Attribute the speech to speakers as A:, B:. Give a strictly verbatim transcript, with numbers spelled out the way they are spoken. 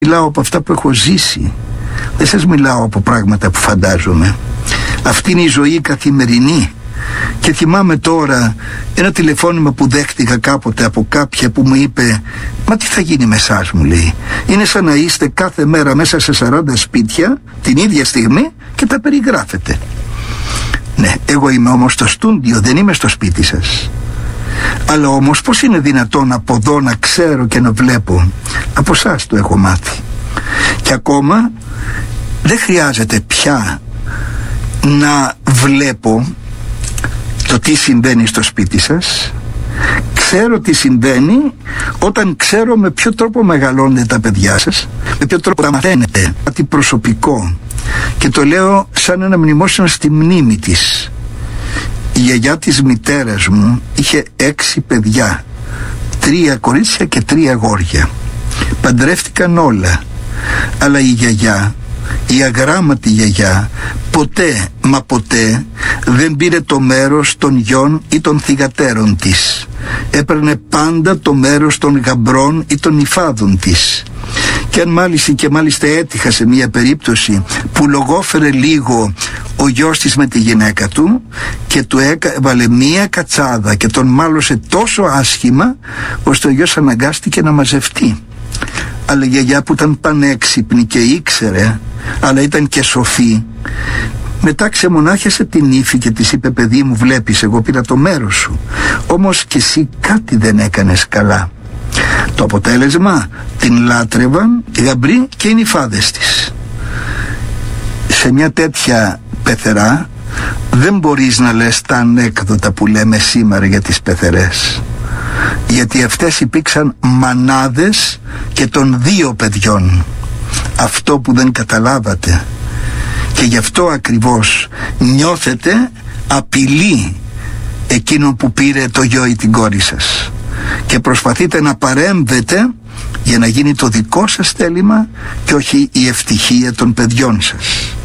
A: Μιλάω από αυτά που έχω ζήσει. Δεν σας μιλάω από πράγματα που φαντάζομαι. Αυτή είναι η ζωή καθημερινή. Και θυμάμαι τώρα ένα τηλεφώνημα που δέχτηκα κάποτε από κάποια που μου είπε «Μα τι θα γίνει με εσάς», μου λέει. «Είναι σαν να είστε κάθε μέρα μέσα σε σαράντα σπίτια την ίδια στιγμή και τα περιγράφετε». Ναι, εγώ είμαι όμως στο στούντιο, δεν είμαι στο σπίτι σας. Αλλά όμως πώς είναι δυνατόν από εδώ να ξέρω και να βλέπω? Από εσάς το έχω μάθει. Και ακόμα δεν χρειάζεται πια να βλέπω το τι συμβαίνει στο σπίτι σας. Ξέρω τι συμβαίνει όταν ξέρω με ποιο τρόπο μεγαλώνετε τα παιδιά σας, με ποιο τρόπο τα μαθαίνετε, κάτι προσωπικό. Και το λέω σαν ένα μνημόσυνο στη μνήμη της. Η γιαγιά της μητέρας μου είχε έξι παιδιά, τρία κορίτσια και τρία αγόρια. Παντρεύτηκαν όλα. Αλλά η γιαγιά, η αγράμματη γιαγιά, ποτέ μα ποτέ δεν πήρε το μέρος των γιών ή των θυγατέρων της. Έπαιρνε πάντα το μέρος των γαμπρών ή των υφάδων της. Και αν μάλιστα και μάλιστα έτυχα σε μια περίπτωση που λογόφερε λίγο ο γιος της με τη γυναίκα του και του έβαλε μία κατσάδα και τον μάλωσε τόσο άσχημα ώστε ο γιος αναγκάστηκε να μαζευτεί. Αλλά η γιαγιά που ήταν πανέξυπνη και ήξερε, αλλά ήταν και σοφή, μετά ξεμονάχιασε την ύφη και της είπε «Παιδί μου, βλέπεις, εγώ πήρα το μέρος σου, όμως και εσύ κάτι δεν έκανες καλά». Το αποτέλεσμα, την λάτρευαν οι γαμπροί και οι νυφάδες της. Σε μια τέτοια πεθερά δεν μπορείς να λες τα ανέκδοτα που λέμε σήμερα για τις πεθερές, γιατί αυτές υπήρξαν μανάδες και των δύο παιδιών. Αυτό που δεν καταλάβατε, και γι' αυτό ακριβώς νιώθετε απειλή εκείνον που πήρε το γιο ή την κόρη σας και προσπαθείτε να παρέμβετε για να γίνει το δικό σας θέλημα και όχι η ευτυχία των παιδιών σας.